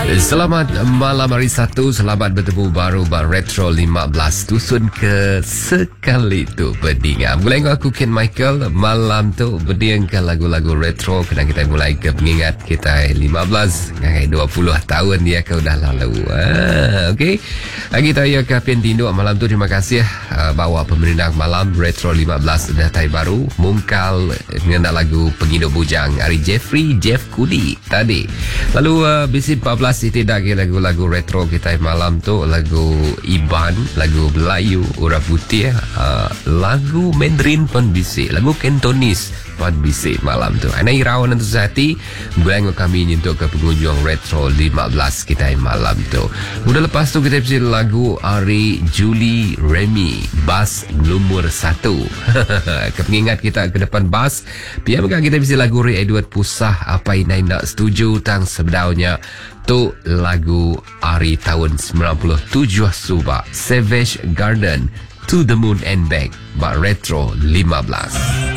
Selamat malam hari Sabtu. Selamat bertemu baru Retro 15 Tusun ke sekali tu berdingan. Mulai dengan aku Ken Michael. Malam tu berdingkan lagu-lagu retro. Kena kita mulai ke pengingat kita 15 ngai 20 tahun dia ke udah lalu. Okey. Kita ya ke Pentindo malam tu. Terima kasih bawa pemerintah malam Retro 15 dah tai baru mungkal dengan lagu Pengindo Bujang Ari Jeff Kudi tadi. Lalu bisi 14 tidak lagu-lagu retro kita malam tu, lagu Iban, lagu Melayu Urap Putih, lagu Mandarin pun bisi, lagu Cantonese pun bisi malam tu. Ana irawan untuk hati buang kami untuk ke pengunjung retro 15 kita malam tu. Udah lepas tu kita bisi lagu Ari Julie Remy Bass nomor 1. Kepengingat kita ke depan bass. Biar kita bisi lagu Ray Edward Pusah apa ini nak setuju tang sebenarnya tu lagu Ari tahun 97 Subak Savage Garden To the Moon and Back Retro 15.